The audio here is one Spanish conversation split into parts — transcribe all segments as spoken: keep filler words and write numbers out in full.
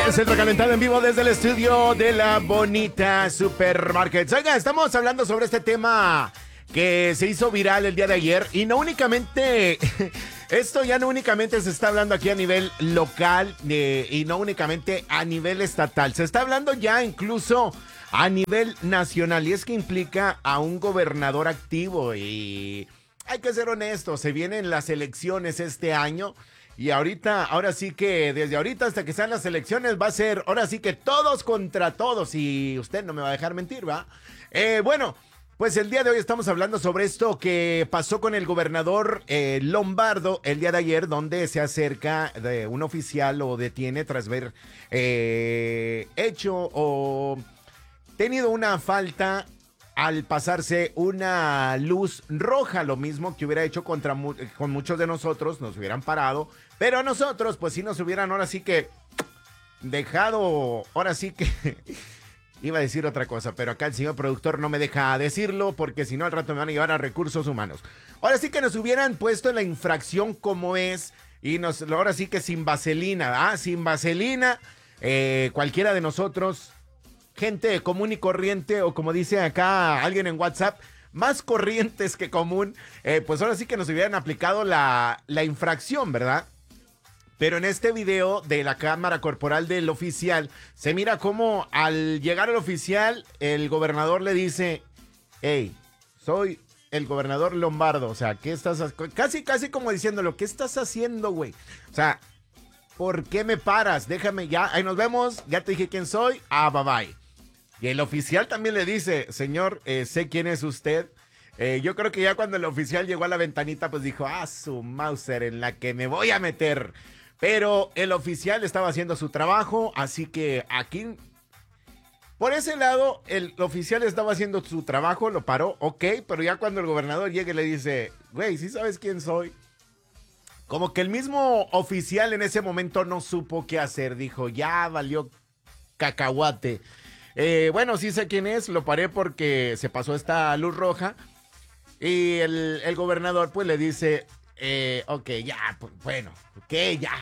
Es el recalentado en vivo desde el estudio de la Bonita Supermarket. Oiga, estamos hablando sobre este tema que se hizo viral el día de ayer y no únicamente, esto ya no únicamente se está hablando aquí a nivel local eh, y no únicamente a nivel estatal, se está hablando ya incluso a nivel nacional y es que implica a un gobernador activo y hay que ser honestos, se vienen las elecciones este año. Y ahorita, ahora sí que desde ahorita hasta que sean las elecciones va a ser, ahora sí que todos contra todos y usted no me va a dejar mentir, ¿va? Eh, bueno, pues el día de hoy estamos hablando sobre esto que pasó con el gobernador eh, Lombardo el día de ayer, donde se acerca de un oficial o detiene tras ver eh, hecho o tenido una falta al pasarse una luz roja, lo mismo que hubiera hecho contra mu- con muchos de nosotros, nos hubieran parado, pero a nosotros pues sí nos hubieran ahora sí que dejado, ahora sí que iba a decir otra cosa, pero acá el señor productor no me deja decirlo porque si no al rato me van a llevar a recursos humanos. Ahora sí que nos hubieran puesto en la infracción como es y nos, ahora sí que sin vaselina, ¿ah? Sin vaselina, eh, cualquiera de nosotros, gente común y corriente, o como dice acá alguien en WhatsApp, más corrientes que común, eh, pues ahora sí que nos hubieran aplicado la, la infracción, ¿verdad? Pero en este video de la cámara corporal del oficial, se mira cómo al llegar el oficial, el gobernador le dice, hey, soy el gobernador Lombardo, o sea, ¿qué estás haciendo? Casi, casi como diciéndolo, ¿qué estás haciendo, güey? O sea, ¿por qué me paras? Déjame ya, ahí nos vemos, ya te dije quién soy, ah, bye bye. Y el oficial también le dice, señor, eh, sé quién es usted. Eh, yo creo que ya cuando el oficial llegó a la ventanita, pues dijo, ah, su Mauser, en la que me voy a meter. Pero el oficial estaba haciendo su trabajo, así que aquí, por ese lado, el oficial estaba haciendo su trabajo, lo paró, ok, pero ya cuando el gobernador llega y le dice, güey, ¿sí sabes quién soy? Como que el mismo oficial en ese momento no supo qué hacer, dijo, ya valió cacahuate. Eh, bueno, sí sé quién es, lo paré porque se pasó esta luz roja y el, el gobernador pues le dice, eh, ok, ya, pues, bueno, ok, ya.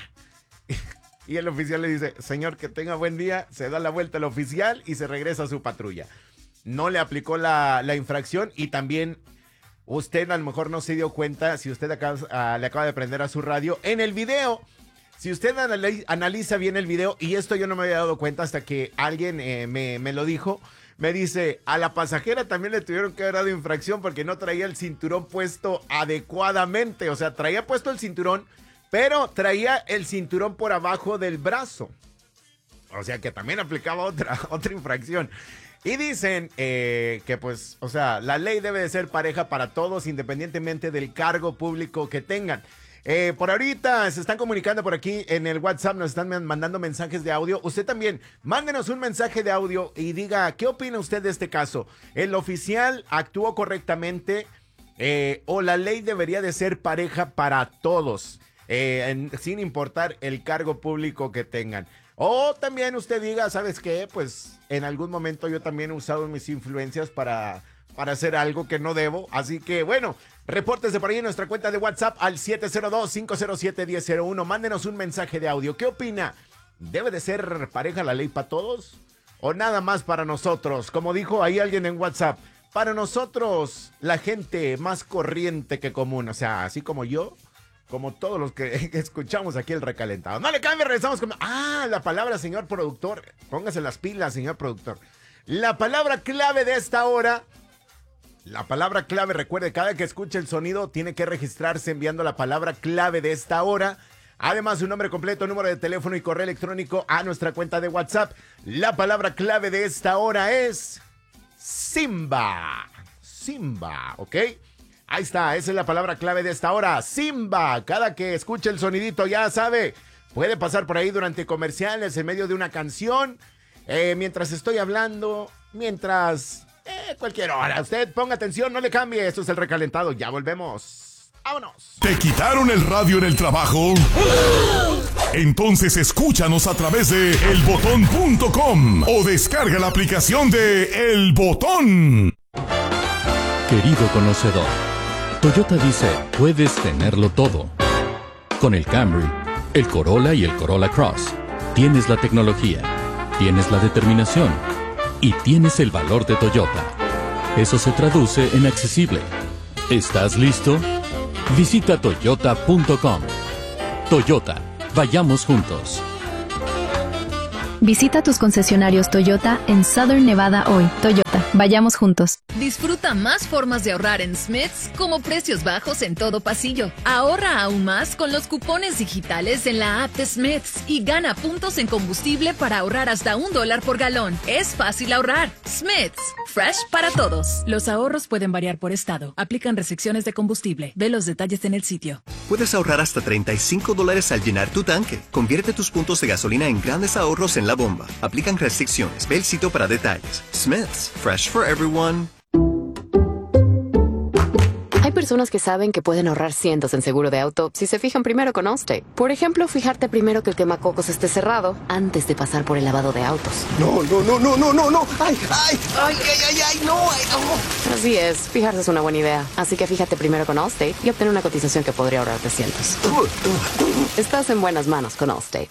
Y el oficial le dice, señor, que tenga buen día, se da la vuelta el oficial y se regresa a su patrulla. No le aplicó la, la infracción y también usted a lo mejor no se dio cuenta, si usted acaba, uh, le acaba de prender a su radio, en el video. Si usted analiza bien el video, y esto yo no me había dado cuenta hasta que alguien eh, me, me lo dijo, me dice, a la pasajera también le tuvieron que haber dado infracción porque no traía el cinturón puesto adecuadamente. O sea, traía puesto el cinturón, pero traía el cinturón por abajo del brazo. O sea, que también aplicaba otra, otra infracción. Y dicen eh, que pues, o sea, la ley debe de ser pareja para todos, independientemente del cargo público que tengan. Eh, por ahorita se están comunicando por aquí en el WhatsApp, nos están mandando mensajes de audio. Usted también, mándenos un mensaje de audio y diga, ¿qué opina usted de este caso? ¿El oficial actuó correctamente eh, o la ley debería de ser pareja para todos, eh, en, sin importar el cargo público que tengan? O también usted diga, ¿sabes qué? Pues en algún momento yo también he usado mis influencias para... para hacer algo que no debo, así que bueno, repórtese por ahí en nuestra cuenta de WhatsApp al siete cero dos, cinco cero siete, uno cero cero uno, mándenos un mensaje de audio. ¿Qué opina? ¿Debe de ser pareja la ley para todos? ¿O nada más para nosotros? Como dijo ahí alguien en WhatsApp, para nosotros, la gente más corriente que común, o sea, así como yo, como todos los que escuchamos aquí el recalentado. No le cambie, regresamos con... Ah, la palabra, señor productor, póngase las pilas, señor productor. La palabra clave de esta hora... La palabra clave, recuerde, cada que escuche el sonido tiene que registrarse enviando la palabra clave de esta hora. Además, su nombre completo, número de teléfono y correo electrónico a nuestra cuenta de WhatsApp. La palabra clave de esta hora es Simba. Simba, ¿ok? Ahí está, esa es la palabra clave de esta hora. Simba. Cada que escuche el sonidito, ya sabe, puede pasar por ahí durante comerciales, en medio de una canción, eh, mientras estoy hablando, mientras... Eh, cualquier hora. Usted ponga atención, no le cambie. Esto es el recalentado. Ya volvemos. ¡Vámonos! ¿Te quitaron el radio en el trabajo? Entonces escúchanos a través de el botón punto com o descarga la aplicación de El Botón. Querido conocedor, Toyota dice, puedes tenerlo todo. Con el Camry, el Corolla y el Corolla Cross. Tienes la tecnología, tienes la determinación y tienes el valor de Toyota. Eso se traduce en accesible. ¿Estás listo? Visita toyota punto com. Toyota, vayamos juntos. Visita tus concesionarios Toyota en Southern Nevada hoy. Toyota, vayamos juntos. Disfruta más formas de ahorrar en Smith's, como precios bajos en todo pasillo. Ahorra aún más con los cupones digitales en la app de Smith's y gana puntos en combustible para ahorrar hasta un dólar por galón. Es fácil ahorrar. Smith's, fresh para todos. Los ahorros pueden variar por estado. Aplican restricciones de combustible. Ve los detalles en el sitio. Puedes ahorrar hasta treinta y cinco dólares al llenar tu tanque. Convierte tus puntos de gasolina en grandes ahorros en la bomba. Aplican restricciones. Ve el sitio para detalles. Smith's, fresh for everyone. Hay personas que saben que pueden ahorrar cientos en seguro de auto si se fijan primero con Allstate. Por ejemplo, fijarte primero que el quemacocos esté cerrado antes de pasar por el lavado de autos. No, no, no, no, no, no, no. Ay, ay, ay, ay, ay, ay, no. Ay, no. Así es, fijarse es una buena idea. Así que fíjate primero con Allstate y obtén una cotización que podría ahorrarte cientos. Estás en buenas manos con Allstate.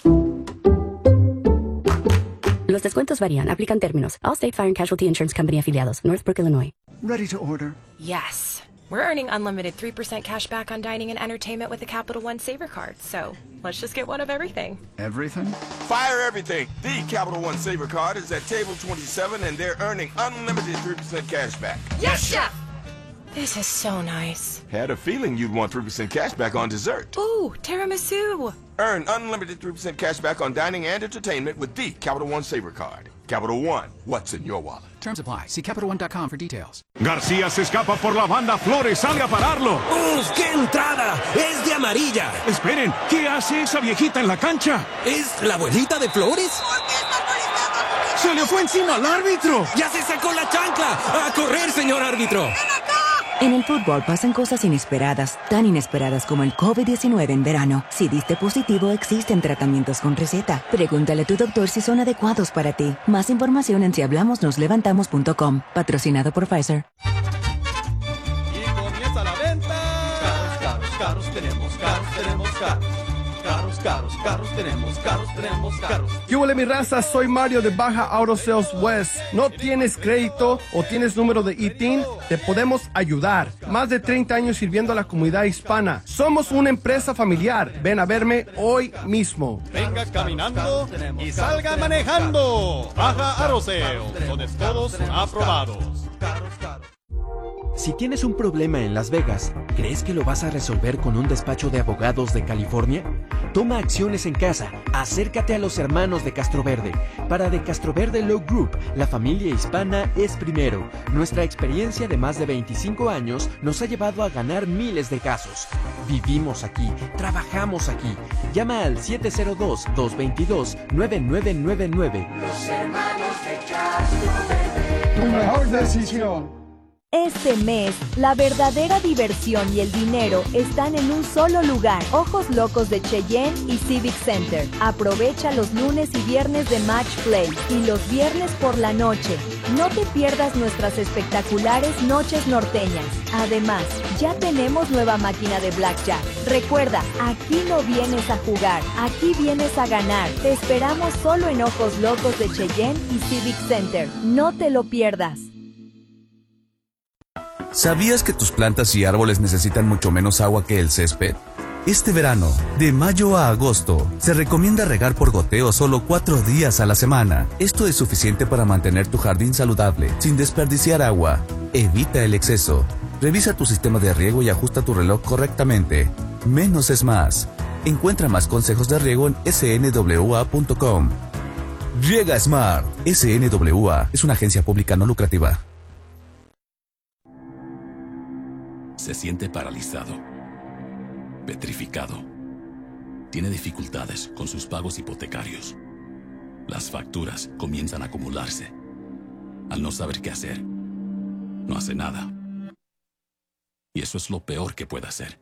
Los descuentos varían. Aplican términos. Allstate Fire and Casualty Insurance Company afiliados. Northbrook, Illinois. Ready to order? Yes. We're earning unlimited three percent cash back on dining and entertainment with the Capital One Saver Card. So, let's just get one of everything. Everything? Fire everything. The Capital One Saver Card is at table twenty-seven and they're earning unlimited three percent cash back. Yes, chef! This is so nice. Had a feeling you'd want three percent cash back on dessert. Ooh, tiramisu. Earn unlimited three percent cash back on dining and entertainment with the Capital One Saver Card. Capital One, what's in your wallet? Terms apply. See Capital One dot com for details. García se escapa por la banda. Flores sale a pararlo. ¡Uf, qué entrada! ¡Es de amarilla! Esperen, ¿qué hace esa viejita en la cancha? ¿Es la abuelita de Flores? ¡Se le fue encima al árbitro! ¡Ya se sacó la chancla! ¡A correr, señor árbitro! En el fútbol pasan cosas inesperadas, tan inesperadas como el COVID diecinueve en verano. Si diste positivo, existen tratamientos con receta. Pregúntale a tu doctor si son adecuados para ti. Más información en si hablamos nos levantamos punto com. Patrocinado por Pfizer. Y comienza la venta. Carros, carros, carros, tenemos carros, tenemos carros. Carros, carros, carros, tenemos carros, tenemos carros. ¿Qué huele mi raza? Soy Mario de Baja Auto Sales West. ¿No tienes crédito o tienes número de I T I N? Te podemos ayudar. Más de treinta años sirviendo a la comunidad hispana. Somos una empresa familiar. Ven a verme hoy mismo. Venga caminando y salga manejando. Baja Auto Sales, donde todos son aprobados. Carros, carros. Si tienes un problema en Las Vegas, ¿crees que lo vas a resolver con un despacho de abogados de California? Toma acciones en casa. Acércate a los hermanos de Castroverde. Para The Castroverde Law Group, la familia hispana es primero. Nuestra experiencia de más de veinticinco años nos ha llevado a ganar miles de casos. Vivimos aquí, trabajamos aquí. Llama al siete cero dos, dos dos dos, nueve nueve nueve nueve. Los hermanos de Castroverde. Tu mejor decisión. Este mes, la verdadera diversión y el dinero están en un solo lugar. Ojos Locos de Cheyenne y Civic Center. Aprovecha los lunes y viernes de Match Play y los viernes por la noche. No te pierdas nuestras espectaculares noches norteñas. Además, ya tenemos nueva máquina de Blackjack. Recuerda, aquí no vienes a jugar, aquí vienes a ganar. Te esperamos solo en Ojos Locos de Cheyenne y Civic Center. No te lo pierdas. ¿Sabías que tus plantas y árboles necesitan mucho menos agua que el césped? Este verano, de mayo a agosto, se recomienda regar por goteo solo cuatro días a la semana. Esto es suficiente para mantener tu jardín saludable, sin desperdiciar agua. Evita el exceso. Revisa tu sistema de riego y ajusta tu reloj correctamente. Menos es más. Encuentra más consejos de riego en S N W A punto com. Riega Smart. S N W A es una agencia pública no lucrativa. Se siente paralizado, petrificado. Tiene dificultades con sus pagos hipotecarios. Las facturas comienzan a acumularse. Al no saber qué hacer, no hace nada. Y eso es lo peor que puede hacer.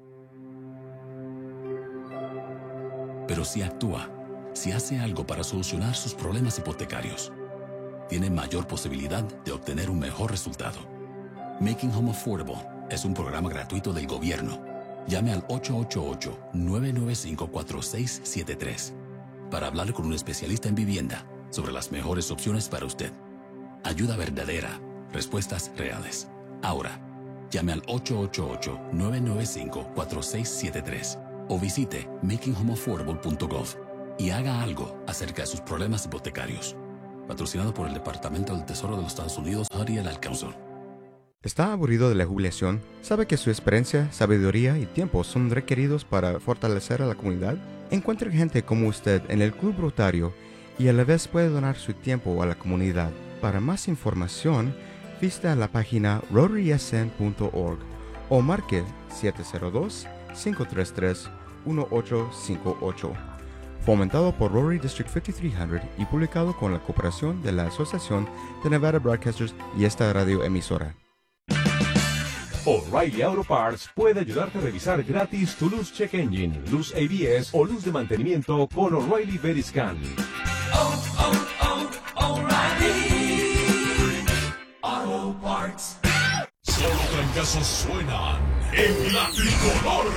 Pero si actúa, si hace algo para solucionar sus problemas hipotecarios, tiene mayor posibilidad de obtener un mejor resultado. Making Home Affordable es un programa gratuito del gobierno. Llame al ocho ocho ocho, nueve nueve cinco, cuatro seis siete tres. para hablar con un especialista en vivienda sobre las mejores opciones para usted. Ayuda verdadera, respuestas reales. Ahora, llame al ocho ocho ocho, nueve nueve cinco, cuatro seis siete tres o visite making home affordable punto gov y haga algo acerca de sus problemas hipotecarios. Patrocinado por el Departamento del Tesoro de los Estados Unidos y el Ad Council. ¿Está aburrido de la jubilación? ¿Sabe que su experiencia, sabiduría y tiempo son requeridos para fortalecer a la comunidad? Encuentre gente como usted en el Club Rotario y a la vez puede donar su tiempo a la comunidad. Para más información, visita la página rotary s n punto org o marque siete cero dos, cinco tres tres, uno ocho cinco ocho. Fomentado por Rotary District cincuenta y tres cien y publicado con la cooperación de la Asociación de Nevada Broadcasters y esta radio emisora. O'Reilly Auto Parts puede ayudarte a revisar gratis tu luz check engine, luz A B S o luz de mantenimiento con O'Reilly Veriscan. Oh, oh, oh, O'Reilly Auto Parts. Solo trancazos suenan en la tricolor.